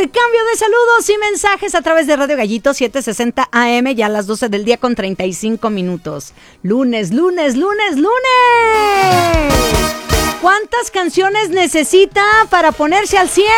Intercambio de saludos y mensajes a través de Radio Gallito 760 AM, ya a las 12 del día con 35 minutos. Lunes. ¿Cuántas canciones necesita para ponerse al 100?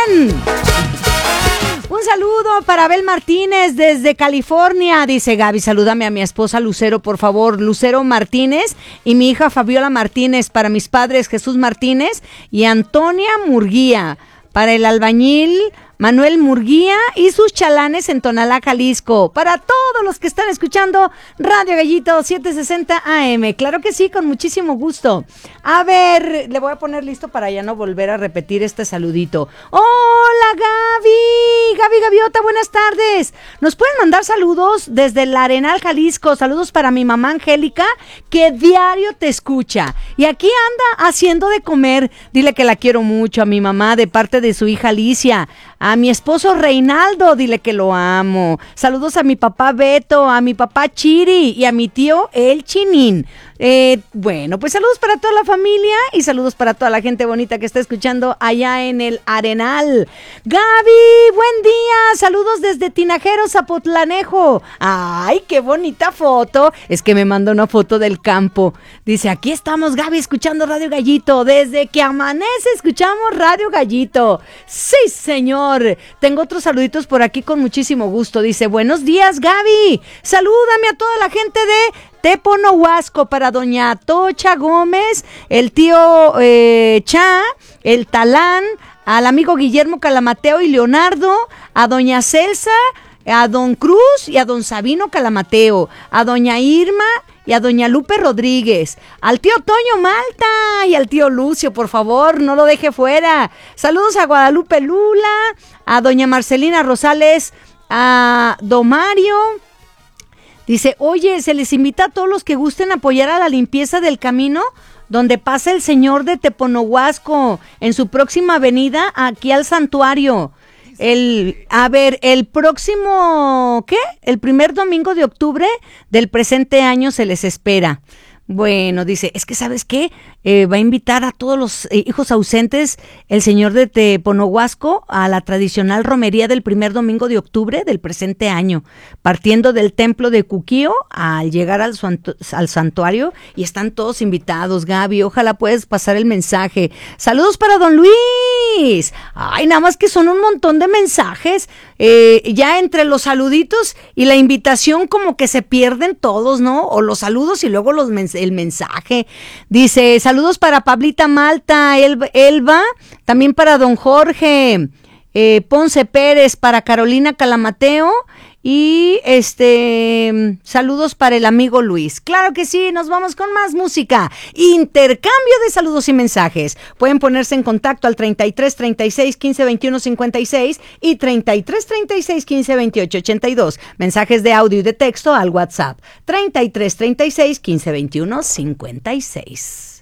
Un saludo para Abel Martínez desde California. Dice Gaby, salúdame a mi esposa Lucero, por favor. Lucero Martínez y mi hija Fabiola Martínez. Para mis padres Jesús Martínez y Antonia Murguía. Para el albañil Manuel Murguía y sus chalanes en Tonalá, Jalisco. Para todos los que están escuchando Radio Gallito 760 AM. Claro que sí, con muchísimo gusto. A ver, le voy a poner listo para ya no volver a repetir este saludito. ¡Hola, Gaby! Gaby Gaviota, buenas tardes. Nos pueden mandar saludos desde el Arenal, Jalisco. Saludos para mi mamá Angélica, que diario te escucha. Y aquí anda haciendo de comer. Dile que la quiero mucho a mi mamá de parte de su hija Alicia. A mi esposo Reinaldo, dile que lo amo. Saludos a mi papá Beto, a mi papá Chiri y a mi tío El Chinín. Bueno, pues saludos para toda la familia y saludos para toda la gente bonita que está escuchando allá en el Arenal. Gaby, buen día. Saludos desde Tinajero, Zapotlanejo. Ay, qué bonita foto. Es que me manda una foto del campo. Dice, aquí estamos, Gaby, escuchando Radio Gallito. Desde que amanece escuchamos Radio Gallito. Sí, señor. Tengo otros saluditos por aquí con muchísimo gusto. Dice, buenos días, Gaby. Salúdame a toda la gente de Teponohuasco, para doña Tocha Gómez, el tío Cha, el Talán, al amigo Guillermo Calamateo y Leonardo, a doña Celsa, a don Cruz y a don Sabino Calamateo, a doña Irma y a doña Lupe Rodríguez, al tío Toño Malta y al tío Lucio, por favor, no lo deje fuera. Saludos a Guadalupe Lula, a doña Marcelina Rosales, a don Mario. Dice, oye, se les invita a todos los que gusten apoyar a la limpieza del camino donde pasa el señor de Teponohuasco en su próxima venida aquí al santuario. El próximo, ¿qué? El primer domingo de octubre del presente año se les espera. Bueno, dice, es que ¿sabes qué? Va a invitar a todos los hijos ausentes el señor de Teponohuasco a la tradicional romería del primer domingo de octubre del presente año, partiendo del templo de Cuquío al llegar al santuario, y están todos invitados, Gaby, ojalá puedas pasar el mensaje. Saludos para don Luis. Ay, nada más que son un montón de mensajes, ya entre los saluditos y la invitación como que se pierden todos, ¿no? O los saludos y luego el mensaje. Dice, saludos para Pablita Malta, Elba, también para don Jorge Ponce Pérez, para Carolina Calamateo y saludos para el amigo Luis. Claro que sí, nos vamos con más música. Intercambio de saludos y mensajes. Pueden ponerse en contacto al 33 36 15 21 56 y 33 36 15 28 82. Mensajes de audio y de texto al WhatsApp 33 36 15 21 56.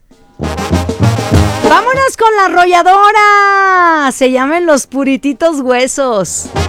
Vámonos con la arrolladora. Se llaman Los Purititos Huesos.